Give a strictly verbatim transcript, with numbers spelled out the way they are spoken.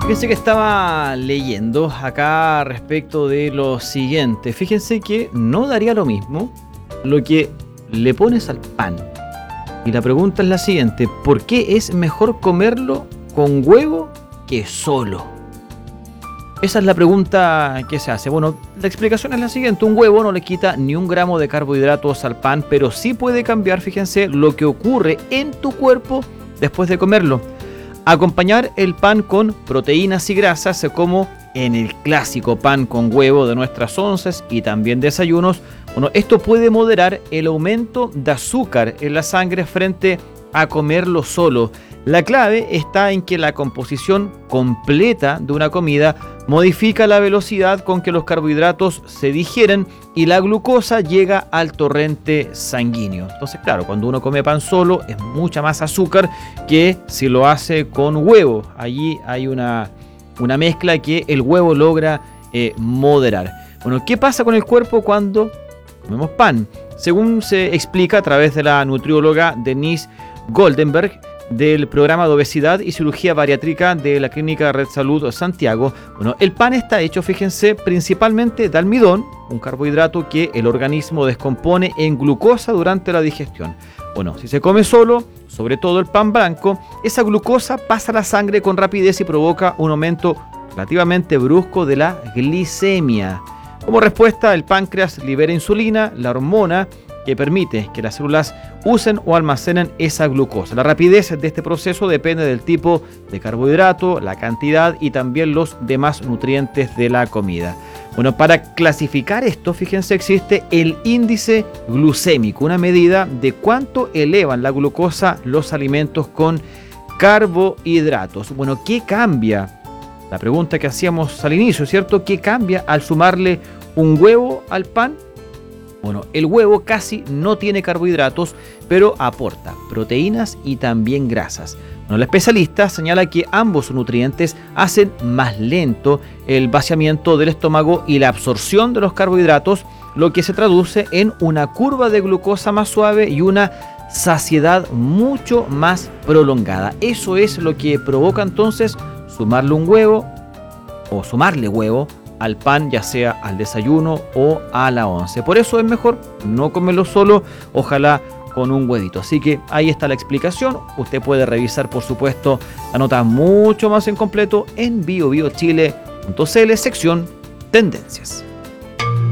Fíjense que estaba leyendo acá respecto de lo siguiente. Fíjense que no daría lo mismo lo que le pones al pan. Y la pregunta es la siguiente: ¿por qué es mejor comerlo con huevo que solo? Esa es la pregunta que se hace. Bueno, la explicación es la siguiente: un huevo no le quita ni un gramo de carbohidratos al pan, pero sí puede cambiar, fíjense, lo que ocurre en tu cuerpo después de comerlo. Acompañar el pan con proteínas y grasas, como en el clásico pan con huevo de nuestras onces y también desayunos. Bueno, esto puede moderar el aumento de azúcar en la sangre frente a comerlo solo. La clave está en que la composición completa de una comida modifica la velocidad con que los carbohidratos se digieren y la glucosa llega al torrente sanguíneo. Entonces, claro, cuando uno come pan solo es mucha más azúcar que si lo hace con huevo. Allí hay una, una mezcla que el huevo logra eh, moderar. Bueno, ¿qué pasa con el cuerpo cuando comemos pan? Según se explica a través de la nutrióloga Denise Goldenberg, del programa de obesidad y cirugía bariátrica de la clínica Red Salud Santiago, bueno, el pan está hecho, fíjense, principalmente de almidón, un carbohidrato que el organismo descompone en glucosa durante la digestión. Bueno, si se come solo, sobre todo el pan blanco, esa glucosa pasa a la sangre con rapidez y provoca un aumento relativamente brusco de la glicemia. Como respuesta, el páncreas libera insulina, la hormona que permite que las células usen o almacenen esa glucosa. La rapidez de este proceso depende del tipo de carbohidrato, la cantidad y también los demás nutrientes de la comida. Bueno, para clasificar esto, fíjense, existe el índice glucémico, una medida de cuánto elevan la glucosa los alimentos con carbohidratos. Bueno, ¿qué cambia? La pregunta que hacíamos al inicio, ¿cierto? ¿Qué cambia al sumarle un huevo al pan? Bueno, el huevo casi no tiene carbohidratos, pero aporta proteínas y también grasas. Bueno, la especialista señala que ambos nutrientes hacen más lento el vaciamiento del estómago y la absorción de los carbohidratos, lo que se traduce en una curva de glucosa más suave y una saciedad mucho más prolongada. Eso es lo que provoca entonces sumarle un huevo o sumarle huevo al pan, ya sea al desayuno o a la once. Por eso es mejor no comerlo solo, ojalá con un huevito. Así que ahí está la explicación. Usted puede revisar, por supuesto, la nota mucho más en completo en bio bio chile punto c l, sección Tendencias.